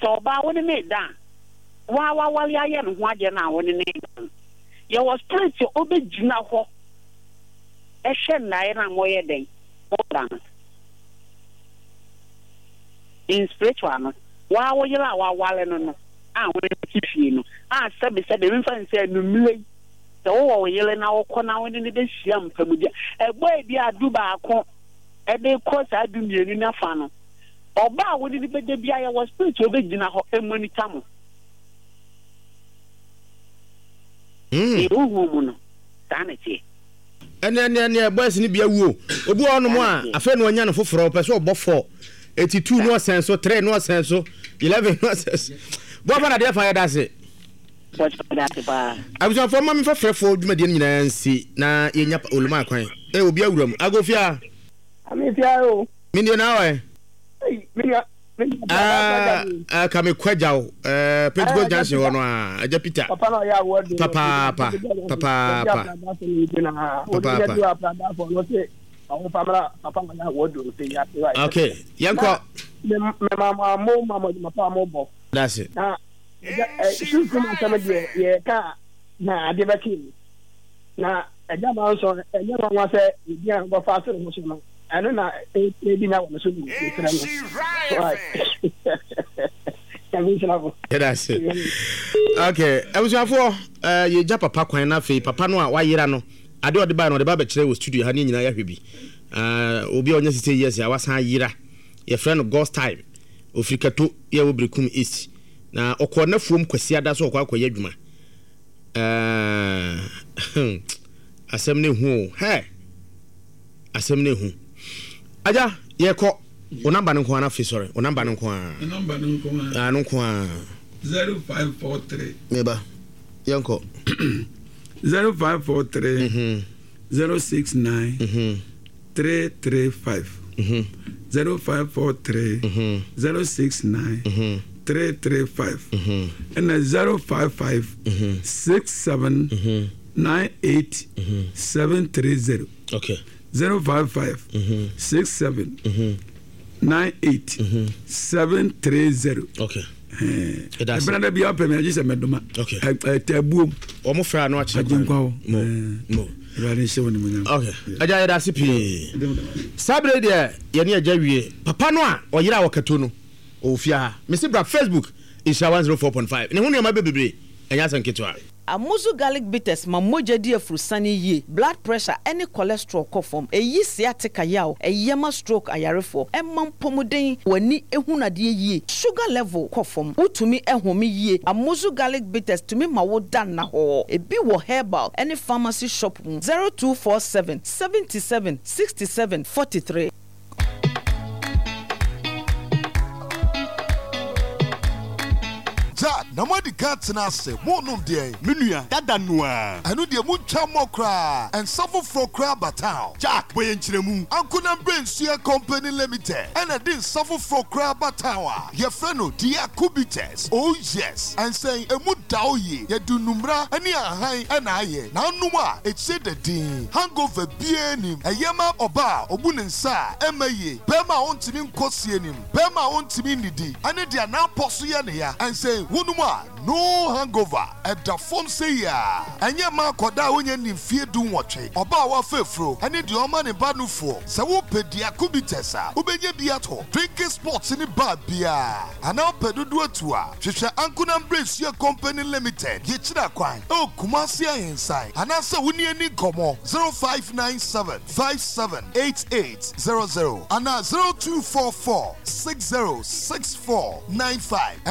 so ba woni me da wa wale aye no ho age na woni ne ye was spirit obegina ho ehwe nae na moye den in spiritual no wa wo yira wa wale no no woni tifie no sebe me fan say no mile so wo yele na wo kona woni ne be hia mpamudia egbo edi adu ba ko e de ko sa adu mienu na fa no oba woni ne be de bia ye was spirit obegina ho emonita mo uhu no sanity ene boys ni bia wuo obi ono mo a afa no anya no foforo pese obofo 82 no senso 3 no senso 11 no senso bo fa na de fa ya dase abuja for mama fa frefo dwumade nyina nsi na yenya oluma kwan obi awuram agofia amifia o minio na we minia kame kwajao Pentecost Junction wono aja Peter papa na ya word papa okay yanko mama mo that's it she's going to me ye ka na adebaki na eja ma so enye ma wa se dia go fa so mo so no anu na e bi na wo so ni that's it okay abusuafo ye ja papa kwan na fe papa no a wa yira no ade ode ba no de ba be kire wo studio ha ni nyina ya hwebi obi onya sise yes ya wasan yira ye friend Ghost Time ofrikato ye wo brekum east na okona fuom kwasi ada so okwa adwuma asem ne hu asem ne hu aja ye ko o number nko na fi sorry o number nko a 0543 meba yanko 0543 069 335 0543 069 335 and 055 67 98 730 okay 055 67 98 730 okay brother bi open me just medoma okay tabuom o mo fra no a che mo okay aja ya dasi pi sabre de ye ne aja wie papa no a o yira wakato no o fia Mr. Bra Facebook is 104.5 ne hu ne ma bebebre enya sanketwa Amuzu garlic bitters ma moja di afrusani ye blood pressure any cholesterol kofom eyi sciatica yaw eyema stroke ayarefo emam pomuden wani ehunade ye sugar level kofom utumi ehome ye Amuzu garlic bitters tumi ma wo dan na ho ebi wo herbal any pharmacy shop 0247 77 67 43 na mo di cat na se mo no de menua dada noa anu de mu twa mo kra and suffer for kra batao jack boy nchiremu ankuna brensua company limited and a din suffer for kra batao ye freno dia kubites oh yes and saying emu daoye ye dunumra ani ahan na aye na anuma it said the din hangover bienim eyema oba obunensa emaye bema ontimi nkosie nim bema ontimi nidi ane dia na poso ye ne ya and say wunuma no hangover at the phone say ya anya ma koda wonya ni fie du nwotwe oba wa fefro ane de oma ne ba no fo se wo pedia kubitesa ubenye bia to drinking sports ni ba bia ana pedudu atu a hwehwe ankuna brensua company limited ye kira kwan o kumasi ahensai ana se woni ani komo 0597 578800 ana 0244 606495